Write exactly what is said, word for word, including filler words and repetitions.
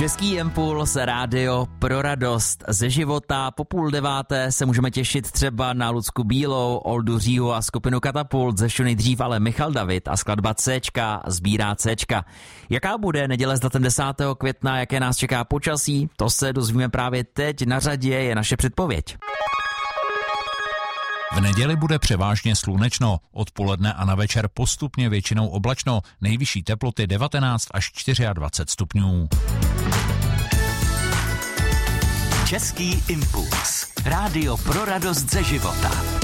Český impuls, rádio pro radost ze života. Po půl deváté se můžeme těšit třeba na Lucku Bílou, Oldu Říhu a skupinu Katapult, ze šo nejdřív ale Michal David a skladba Céčka sbírá Céčka. Jaká bude neděle s datem desátého května, jaké nás čeká počasí, to se dozvíme právě teď. Na řadě je naše předpověď. V neděli bude převážně slunečno, odpoledne a na večer postupně většinou oblačno, nejvyšší teploty devatenáct až dvacet čtyři stupňů. Český impuls. Rádio pro radost ze života.